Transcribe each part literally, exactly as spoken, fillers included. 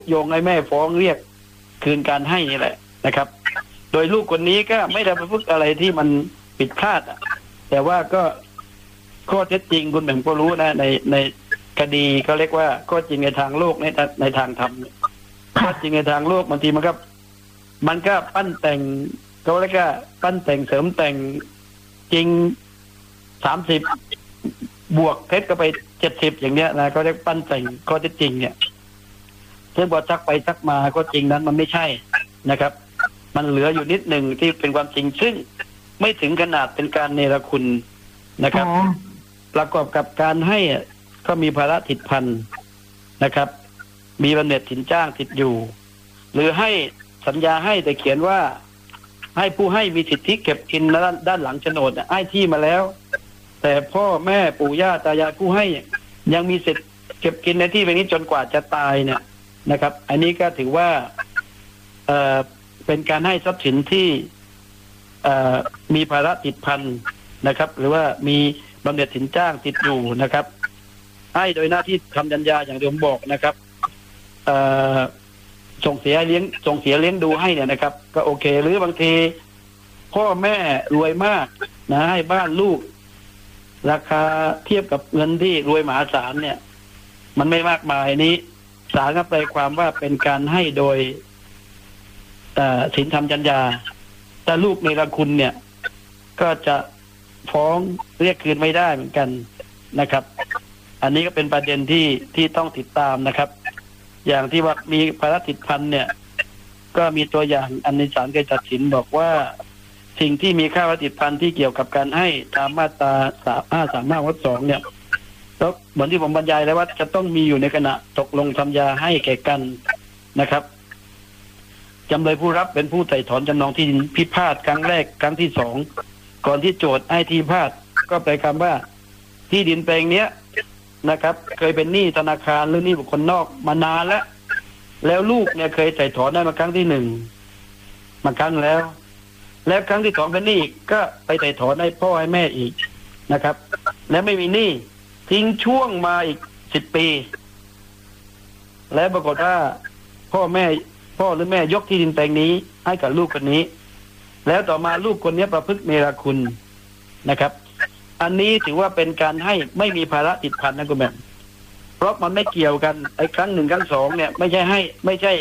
โยงให้แม่ฟ้องเรียกคืนการให้นี่แหละนะครับโดยลูกคนนี้ก็ไม่ได้ไปพูดอะไรที่มันผิดพลาดอ่ะแต่ว่าก็ข้อเท็จจริงคุณแหม่มก็รู้นะในในคดีเขาเรียกว่าข้อจริงในทางโลกในในทางธรรมข้อจริงในทางโลกบางทีมันก็มันก็ปั้นแต่งเขาเรียกว่าปั้นแต่งเสริมแต่งจริงสามสิบบวกเท็จก็ไปเจ็ดสิบอย่างเนี้ยนะเขาเรียกปั้นแต่งข้อเท็จจริงเนี่ยซึ่งพอชักไปชักมาก็จริงนั้นมันไม่ใช่นะครับ มันเหลืออยู่นิดหนึ่งที่เป็นความจริงซึ่งไม่ถึงขนาดเป็นการเนรคุณนะครับประกอบกับการให้ก็มีภาระติดพันนะครับ มีบำเหน็จสินจ้างติดอยู่หรือให้สัญญาให้แต่เขียนว่าให้ผู้ให้มีสิทธิเก็บกินด้านด้านหลังโฉนดให้ที่มาแล้วแต่พ่อแม่ปู่ย่าตายายผู้ให้ยังมีสิทธิเก็บกินในที่เป็นนี้จนกว่าจะตายเนี่ยนะครับ อันนี้ก็ถือว่าเอ่อเป็นการให้ทรัพย์สินที่เอ่อมีภาระติดพันนะครับ หรือว่ามีบำเหน็จสินจ้างติดอยู่นะครับให้โดยหน้าที่ทำสัญญาอย่างที่ผมบอกนะครับเอ่อส่งเสียเลี้ยงส่งเสียเลี้ยงดูให้เนี่ยนะครับก็โอเคหรือบางทีพ่อแม่รวยมากนะให้บ้านลูกราคาเทียบกับเงินที่รวยมหาศาลเนี่ยมันไม่มากมายนี้ศาลก็แปลความว่าเป็นการให้โดยสินธรรมจัญญาแต่ลูกในละคุณเนี่ยก็จะฟ้องเรียกคืนไม่ได้เหมือนกันนะครับอันนี้ก็เป็นประเด็นที่ที่ต้องติดตามนะครับอย่างที่ว่ามีภาระติดพันเนี่ยก็มีตัวอย่างอันในศาลเคยตัดสินบอกว่าสิ่งที่มีค่าภาระติดพันที่เกี่ยวกับการให้ตามมาตราสามห้าสามห้าวรรคสองเนี่ยแล้วเหมือนที่ผมบรรยายแล้วว่าจะต้องมีอยู่ในขณะตกลงสัญญาให้แก่กันนะครับจำเลยผู้รับเป็นผู้ไถ่ถอนจำนองที่ดินพิพาทครั้งแรกครั้งที่สองก่อนที่โจทย์ให้ที่พิพาทก็แปลคำว่าที่ดินแปลงเนี้ยนะครับเคยเป็นหนี้ธนาคารหรือหนี้บุคคลนอกมานานแล้วแล้วลูกเนี่ยเคยไถ่ถอนได้มาครั้งที่หนึ่งมาครั้งแล้วแล้วครั้งที่สองเป็นหนี้ก็ไปไถ่ถอนให้พ่อให้แม่อีกนะครับและไม่มีหนี้ทิ้งช่วงมาอีกสิบปีและปรากฏว่าพ่อแม่พ่อหรือแม่ยกที่ดินแปลงนี้ให้กับลูกคนนี้แล้วต่อมาลูกคนนี้ประพฤติเนรคุณนะครับอันนี้ถือว่าเป็นการให้ไม่มีภาระติดพันนะคุณแม่เพราะมันไม่เกี่ยวกันไอ้ครั้งหนึ่งครั้งสองเนี่ยไม่ใช่ให้ไม่ใช่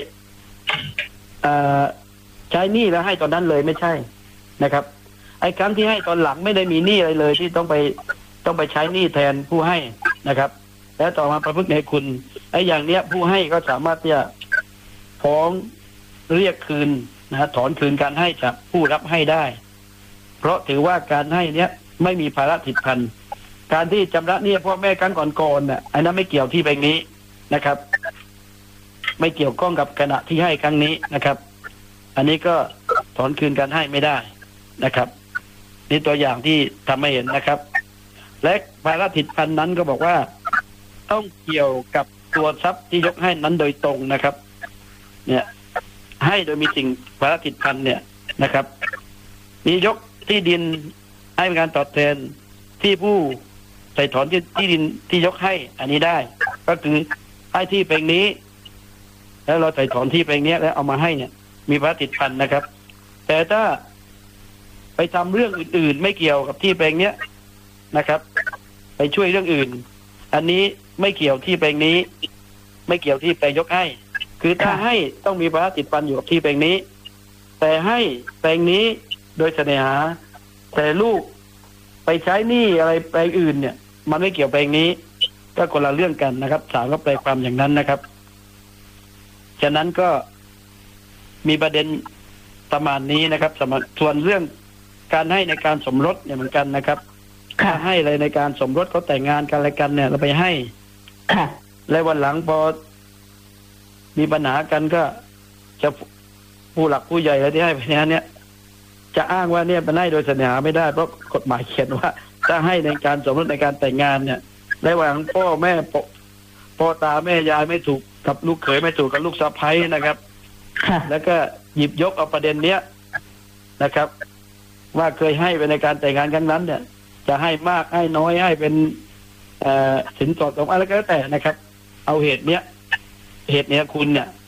ใช้หนี้แล้วให้ตอนนั้นเลยไม่ใช่นะครับไอ้ครั้งที่ให้ตอนหลังไม่ได้มีหนี้อะไรเลยที่ต้องไปต้องไปใช้หนี้แทนผู้ให้นะครับแล้วต่อมาประพฤติเนรคุณไอ้อย่างเนี้ยผู้ให้ก็สามารถที่จะฟ้องเรียกคืนนะถอนคืนการให้จากผู้รับให้ได้เพราะถือว่าการให้เนี้ยไม่มีภาระติดพันการที่ชำระหนี้พ่อแม่ครั้งก่อนๆน่ะอันนั้นไม่เกี่ยวที่แบงค์นี้นะครับไม่เกี่ยวข้องกับขณะที่ให้ครั้งนี้นะครับอันนี้ก็ถอนคืนการให้ไม่ได้นะครับนี่ตัวอย่างที่ทำให้เห็นนะครับและภาระติดพันนั้นก็บอกว่าต้องเกี่ยวกับตัวทรัพย์ที่ยกให้นั้นโดยตรงนะครับเนี่ยให้โดยมีสิ่งภาระติดพันเนี่ยนะครับมียกที่ดินให้เป็นการตอบแทนที่ผู้ไถ่ถอนที่ดินที่ยกให้อันนี้ได้ก็คือให้ที่แปลงนี้แล้วเราไถ่ถอนที่แปลงนี้แล้วเอามาให้เนี่ยมีภาระติดพันนะครับแต่ถ้าไปทำเรื่องอื่นๆไม่เกี่ยวกับที่แปลงเนี้ยนะครับไปช่วยเรื่องอื่นอันนี้ไม่เกี่ยวที่แปลงนี้ไม่เกี่ยวที่แปลงยกให้คือถ้าให้ต้องมีภาระติดพันอยู่กับที่แปลงนี้แต่ให้แปลงนี้โดยเสน่หาแต่ลูกไปใช้หนี้อะไรแปลงอื่นเนี่ยมันไม่เกี่ยวแปลงนี้ก็คนละเรื่องกันนะครับศาลก็แปลความอย่างนั้นนะครับฉะนั้นก็มีประเด็นประมาณนี้นะครับสำหรับส่วนเรื่องการให้ในการสมรสเนี่ยเหมือนกันนะครับถ้าให้อะไรในการสมรสเขาแต่งงานกันอะไรกันเนี่ยเราไปให้และวันหลังพอมีปัญหากันก็จะผู้หลักผู้ใหญ่อะไรที่ให้ไปเนี้ยเนี่ยจะอ้างว่าเนี่ยเป็นให้โดยเสน่หาไม่ได้เพราะกฎหมายเขียนว่าถ้าให้ในการสมรสในการแต่งงานเนี่ยระหว่างพ่อแม่พ่อตาแม่ยายไม่ถูกกับลูกเขยไม่ถูกกับลูกสะใภ้นะครับแล้วก็หยิบยกเอาประเด็นเนี้ยนะครับว่าเคยให้ไปในการแต่งงานครั้งนั้นเนี่ยจะให้มากให้น้อยให้เป็นสินสอดของอะไรก็แล้วแต่นะครับเอาเหตุเนี้ยเหตุเนี้ยคุณเนี่ย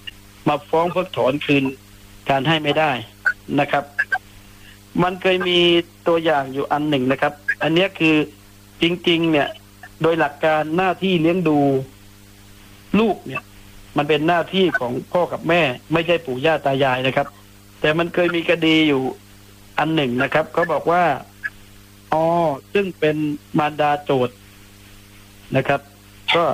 มาฟ้องเพิกถอนคืนการให้ไม่ได้นะครับ มันเคยมีตัวอย่างอยู่อันหนึ่งนะครับ อันนี้คือจริงๆเนี่ยโดยหลักการหน้าที่เลี้ยงดูลูกเนี่ยมันเป็นหน้าที่ของพ่อกับแม่ไม่ใช่ปู่ย่าตายายนะครับแต่มันเคยมีคดีอยู่อันหนึ่งนะครับเขาบอกว่าอ๋อซึ่งเป็นมารดาโจทย์นะครับก็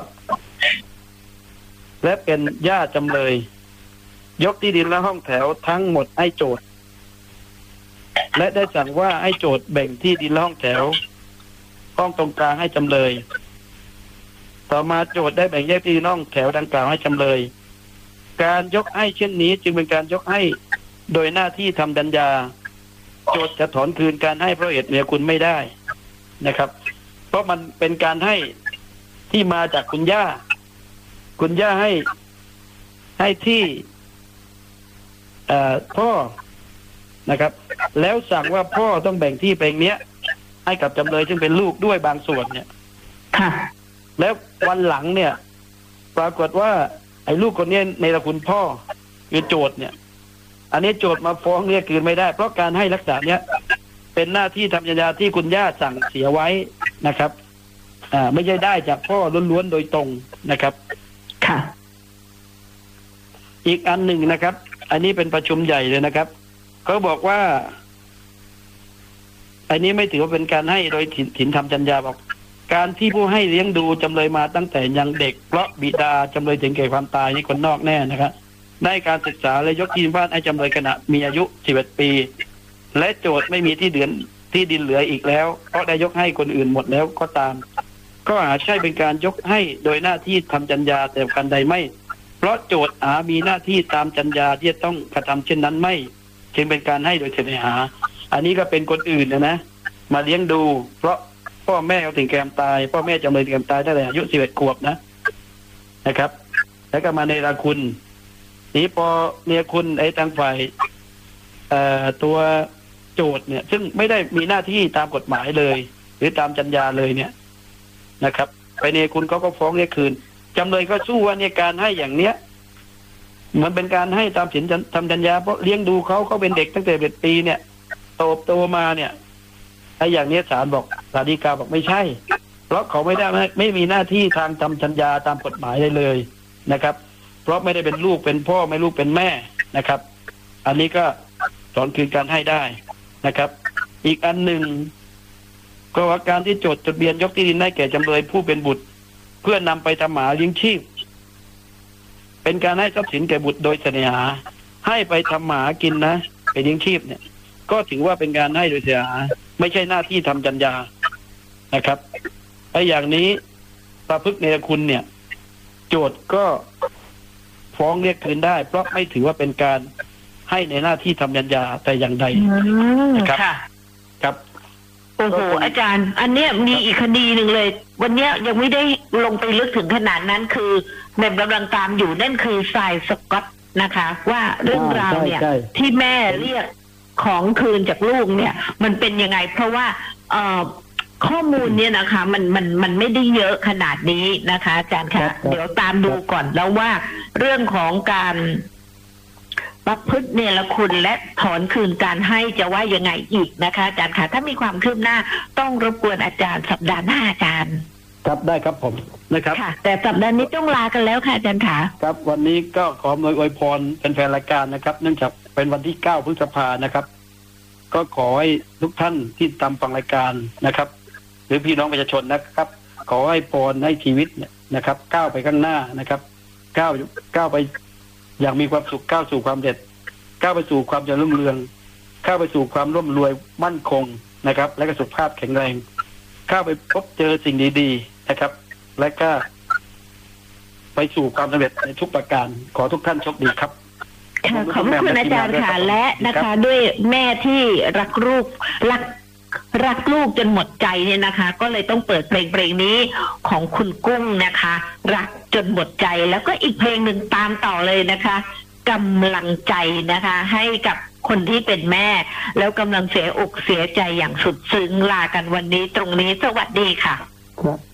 และเป็นย่าจำเลยยกที่ดินและห้องแถวทั้งหมดให้โจทย์และได้สั่งว่าให้โจทย์แบ่งที่ดินและห้องแถวห้องตรงกลางให้จำเลยต่อมาโจทย์ได้แบ่งแยกที่ดินห้องแถวดังกล่าวให้จำเลยการยกให้เช่นนี้จึงเป็นการยกให้โดยหน้าที่ทำสัญญาโจทย์จะถอนคืนการให้เพราะเหตุเมียคุณไม่ได้นะครับเพราะมันเป็นการให้ที่มาจากคุณย่าคุณย่าให้ให้ที่พ่อนะครับแล้วสั่งว่าพ่อต้องแบ่งที่แปลงเนี้ยให้กับจำเลยซึ่งเป็นลูกด้วยบางส่วนเนี่ยค่ะแล้ววันหลังเนี่ยปรากฏว่าไอ้ลูกคนนี้ในตระกูลพ่อคือโจทย์เนี่ยอันนี้โจทย์มาฟ้องเรียกคืนไม่ได้เพราะการให้ลักษณะเนี้ยเป็นหน้าที่ทำสัญญาที่คุณย่าสั่งเสียไว้นะครับอ่าไม่ใช่ได้จากพ่อล้วนๆโดยตรงนะครับค่ะอีกอันหนึ่งนะครับอันนี้เป็นประชุมใหญ่เลยนะครับเขาบอกว่าอันนี้ไม่ถือว่าเป็นการให้โดยถิ่นทำสัญญาบอกการที่ผู้ให้เลี้ยงดูจำเลยมาตั้งแต่ยังเด็กเพราะบิดาจำเลยถึงแก่ความตายนี่คนนอกแน่นะครับได้การศึกษาและยกที่ดินบ้านให้จำเลยขณะมีอายุสิบเอ็ดปีและโจทย์ไม่มีที่เดือนที่ดินเหลืออีกแล้วเพราะได้ยกให้คนอื่นหมดแล้วก็ตามก็อาจใช่เป็นการยกให้โดยหน้าที่ทำสัญญาแต่การใดไม่เพราะโจทย์อามีหน้าที่ตามสัญญาที่จะต้องกระทำเช่นนั้นไม่จึงเป็นการให้โดยเสน่หาอันนี้ก็เป็นคนอื่นนะนะมาเลี้ยงดูเพราะพ่อแม่เขาถึงแก่ตายพ่อแม่จำเลยถึงแก่ตายตั้งแต่อายุสิบเอ็ดขวบนะนะครับแล้วก็มาในราคุณนี้พอเมียคุณไอ้ทางฝ่ายตัวโจทย์เนี่ยซึ่งไม่ได้มีหน้าที่ตามกฎหมายเลยหรือตามสัญญาเลยเนี่ยนะครับไปเนคุณเขาก็ฟ้องเรียกคืนจำเลยก็สู้ว่าเนี่ยการให้อย่างเนี้ยมันเป็นการให้ตามสินทำสัญญาเพราะเลี้ยงดูเขาเขาเป็นเด็กตั้งแต่เด็กปีเนี่ยโตโตมาเนี่ยไอ้อย่างนี้ศาลบอกศาลฎีกาบอกไม่ใช่เพราะเขาไม่ได้ไม่มีหน้าที่ทางทำสัญญาตามกฎหมายเลยเลยนะครับเพราะไม่ได้เป็นลูกเป็นพ่อไม่ลูกเป็นแม่นะครับอันนี้ก็ถอนคืนการให้ได้นะครับ อีกอันหนึ่งก็ว่าการที่โจทย์จดทะเบียนยกที่ดินให้แก่จำเลยผู้เป็นบุตรเพื่อนำไปทำหมาเลี้ยงชีพเป็นการให้ทรัพย์สินแก่บุตรโดยเสน่หาให้ไปทำหมากินนะไปเลี้ยงชีพเนี่ยก็ถือว่าเป็นการให้โดยเสน่หาไม่ใช่หน้าที่ทำสัญญานะครับไอ้อย่างนี้ประพฤติเนรคุณเนี่ยโจทย์ก็ฟ้องเรียกคืนได้เพราะไม่ถือว่าเป็นการให้ในหน้าที่ทำสัญญาแต่อย่างใดนะครับครับโอ้โหอาจารย์อันเนี้ยมีอีกคดีหนึ่งเลยวันเนี้ยยังไม่ได้ลงไปลึกถึงขนาดนั้นคือแม่กำลังตามอยู่นั่นคือทรายสก๊อตนะคะว่าเรื่องราวเนี่ยที่แม่เรียกของคืนจากลูกเนี่ยมันเป็นยังไงเพราะว่าเอ่อข้อมูลเนี่ยนะคะมันมันมันไม่ได้เยอะขนาดนี้นะคะอาจารย์คะเดี๋ยวตามดูก่อนแล้วว่าเรื่องของการประพฤติเนรคุณและถอนคืนการให้จะว่ายังไงอีกนะคะอาจารย์คะถ้ามีความคืบหน้าต้องรบกวนอาจารย์สัปดาห์หน้าอาจารย์ครับได้ครับผมนะครับค่ะแต่สัปดาห์นี้ต้องลากันแล้วค่ะอาจารย์ค่ะครับวันนี้ก็ขออวยอวยพรเป็นแฟนรายการนะครับเนื่องจากเป็นวันที่เก้าพฤษภานะครับก็ขอให้ทุกท่านที่ตามฟังรายการนะครับหรือพี่น้องประชาชนนะครับขอให้พรให้ชีวิตเนี่ยนะครับก้าวไปข้างหน้านะครับก้าวก้าวไปอย่างมีความสุขก้าวสู่ความเด็ดก้าวไปสู่ความเจริญรุ่งเรืองก้าวไปสู่ความร่ำรวยมั่นคงนะครับและก็สุขภาพแข็งแรงก้าวไปพบเจอสิ่งดีๆนะครับและก็ไปสู่ความสำเร็จในทุกประการขอทุกท่านโชคดีครับขอบคุณอาจารย์ค่ะและนะคะด้วยแม่ที่รักลูกรักรักลูกจนหมดใจเนี่ยนะคะก็เลยต้องเปิดเพลงเพลงนี้ของคุณกุ้งนะคะรักจนหมดใจแล้วก็อีกเพลงหนึ่งตามต่อเลยนะคะกำลังใจนะคะให้กับคนที่เป็นแม่แล้วกำลังเสียอกเสียใจอย่างสุดซึ้งลากันวันนี้ตรงนี้สวัสดีค่ะ